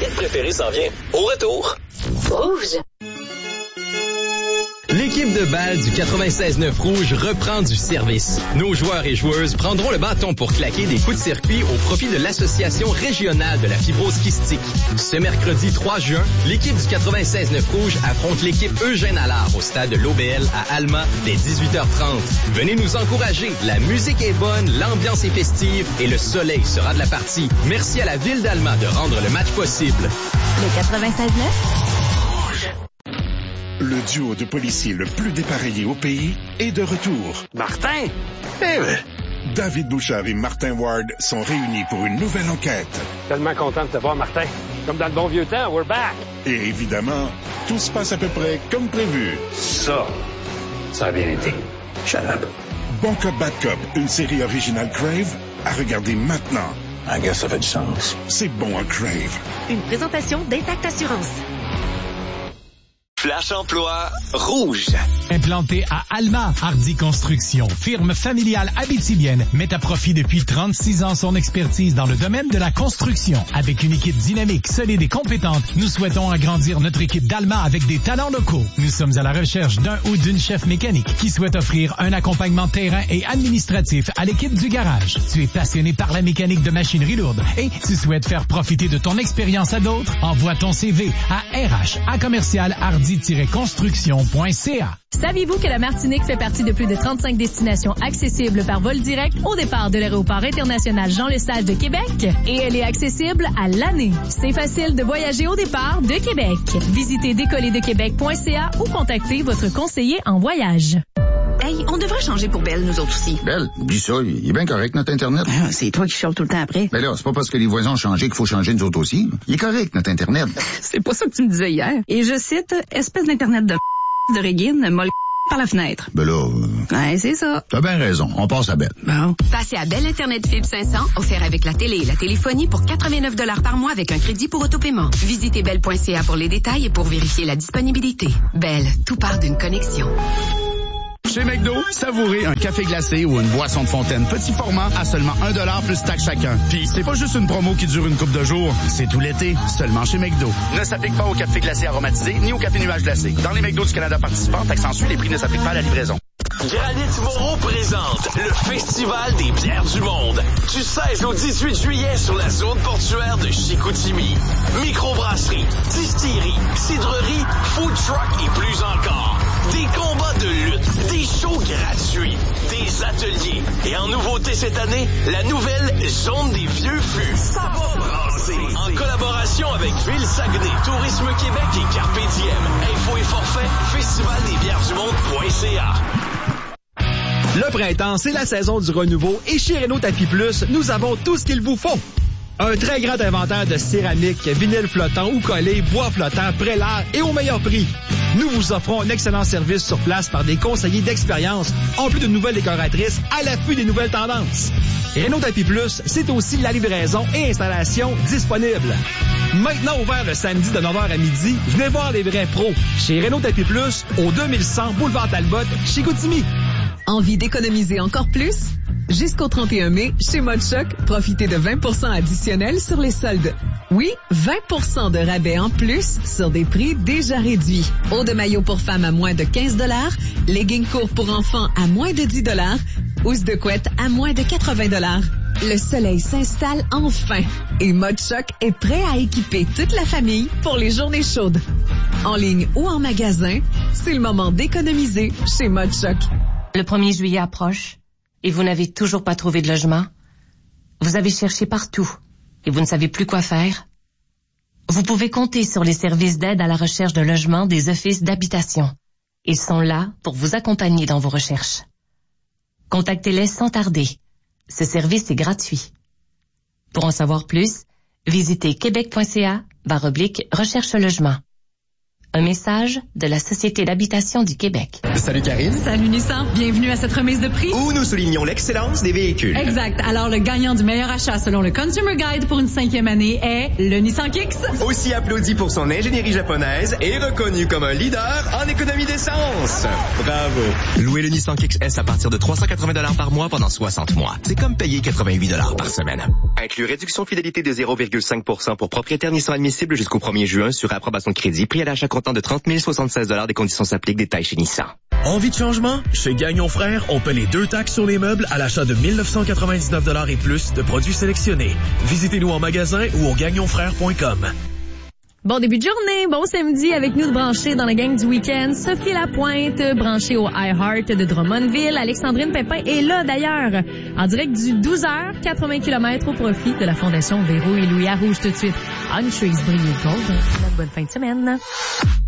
pièce préférée s'en vient. Au retour. Rouge. L'équipe de balle du 96.9 Rouge reprend du service. Nos joueurs et joueuses prendront le bâton pour claquer des coups de circuit au profit de l'Association régionale de la fibrose kystique. Ce mercredi 3 juin, l'équipe du 96.9 Rouge affronte l'équipe Eugène Allard au stade de l'OBL à Alma dès 18h30. Venez nous encourager. La musique est bonne, l'ambiance est festive et le soleil sera de la partie. Merci à la ville d'Alma de rendre le match possible. Le 96.9. Le duo de policiers le plus dépareillé au pays est de retour. Martin? David Bouchard et Martin Ward sont réunis pour une nouvelle enquête. Tellement content de te voir, Martin. Comme dans le bon vieux temps, we're back. Et évidemment, tout se passe à peu près comme prévu. Ça a bien été. Shut up. Bon Cop, Bad Cop, une série originale Crave, à regarder maintenant. I guess ça fait du sens. C'est bon à Crave. Une présentation d'Intact Assurance. Flash Emploi Rouge. Implanté à Alma, Hardy Construction, firme familiale abitibienne, met à profit depuis 36 ans son expertise dans le domaine de la construction. Avec une équipe dynamique, solide et compétente, nous souhaitons agrandir notre équipe d'Alma avec des talents locaux. Nous sommes à la recherche d'un ou d'une chef mécanique qui souhaite offrir un accompagnement terrain et administratif à l'équipe du garage. Tu es passionné par la mécanique de machinerie lourde et tu souhaites faire profiter de ton expérience à d'autres? Envoie ton CV à rh@commercial-hardy-construction.ca. Saviez-vous que la Martinique fait partie de plus de 35 destinations accessibles par vol direct au départ de l'aéroport international Jean-Lesage de Québec? Et elle est accessible à l'année. C'est facile de voyager au départ de Québec. Visitez décollerdequebec.ca ou contactez votre conseiller en voyage. Hey, on devrait changer pour Belle, nous autres aussi. Belle, oublie ça, il est bien correct, notre Internet. Ah, c'est toi qui chiales tout le temps après. Mais là, c'est pas parce que les voisins ont changé qu'il faut changer nous autres aussi. Il est correct, notre Internet. C'est pas ça que tu me disais hier. Et je cite, espèce d'Internet de Régine, molle par la fenêtre. Ben là... Ouais, c'est ça. T'as bien raison, on passe à Belle. Bon. Passez à Belle Internet Fibre 500, offert avec la télé et la téléphonie pour 89 $ par mois avec un crédit pour autopaiement. Visitez belle.ca pour les détails et pour vérifier la disponibilité. Belle, tout part d'une connexion. Chez McDo, savourez un café glacé ou une boisson de fontaine petit format à seulement 1$ plus taxe chacun. Puis c'est pas juste une promo qui dure une couple de jours, c'est tout l'été, seulement chez McDo. Ne s'applique pas au café glacé aromatisé ni au café nuage glacé. Dans les McDo du Canada participants, taxe en Suisse, les prix ne s'appliquent pas à la livraison. Granit Moreau présente le Festival des bières du monde. Du 16 au 18 juillet sur la zone portuaire de Chicoutimi. Microbrasserie, distillerie, cidrerie, food truck et plus encore. Des combats de lutte, des shows gratuits, des ateliers. Et en nouveauté cette année, la nouvelle Zone des Vieux Fûts. Ça va brasser. En collaboration avec Ville Saguenay, Tourisme Québec et Carpe Diem. Info et forfait, festivaldesbièresdumonde.ca. Le printemps, c'est la saison du renouveau et chez Renault Tapis Plus, nous avons tout ce qu'il vous faut. Un très grand inventaire de céramique, vinyle flottant ou collé, bois flottant, prélat et au meilleur prix. Nous vous offrons un excellent service sur place par des conseillers d'expérience, en plus de nouvelles décoratrices à l'affût des nouvelles tendances. Renault Tapis Plus, c'est aussi la livraison et installation disponible. Maintenant ouvert le samedi de 9h à midi, venez voir les vrais pros chez Renault Tapis Plus au 2100 Boulevard Talbot, Chicoutimi. Envie d'économiser encore plus? Jusqu'au 31 mai, chez Modchoc, profitez de 20% additionnels sur les soldes. Oui, 20% de rabais en plus sur des prix déjà réduits. Eau de maillot pour femmes à moins de 15 $, leggings courts pour enfants à moins de 10 $, housse de couette à moins de 80 $. Le soleil s'installe enfin et Modchoc est prêt à équiper toute la famille pour les journées chaudes. En ligne ou en magasin, c'est le moment d'économiser chez Modchoc. Le 1er juillet approche et vous n'avez toujours pas trouvé de logement. Vous avez cherché partout et vous ne savez plus quoi faire. Vous pouvez compter sur les services d'aide à la recherche de logement des offices d'habitation. Ils sont là pour vous accompagner dans vos recherches. Contactez-les sans tarder. Ce service est gratuit. Pour en savoir plus, visitez québec.ca/recherche logement. Un message de la Société d'habitation du Québec. Salut Karine. Salut Nissan, bienvenue à cette remise de prix. Où nous soulignons l'excellence des véhicules. Exact. Alors, le gagnant du meilleur achat selon le Consumer Guide pour une 5e année est le Nissan Kicks. Aussi applaudi pour son ingénierie japonaise et reconnu comme un leader en économie d'essence. Bravo. Louez le Nissan Kicks S à partir de 380$ par mois pendant 60 mois. C'est comme payer 88$ par semaine. Inclus réduction fidélité de 0,5% pour propriétaires Nissan admissible jusqu'au 1er juin sur approbation de crédit. Prix à l'achat comptant de 30 076$. Des conditions s'appliquent. Détails chez Nissan. Envie de changement? Chez Gagnon Frères, on paie les 2 taxes sur les meubles à l'achat de 1999$ et plus de produits sélectionnés. Visitez-nous en magasin ou au gagnonfrères.com. Bon début de journée, bon samedi avec nous de brancher dans la gang du week-end. Sophie Lapointe, branchée au iHeart de Drummondville. Alexandrine Pépin est là d'ailleurs, en direct du 12h, 80 km au profit de la Fondation Véro et Louis à Rouge tout de suite. On Trees Brille Gold. Bonne fin de semaine.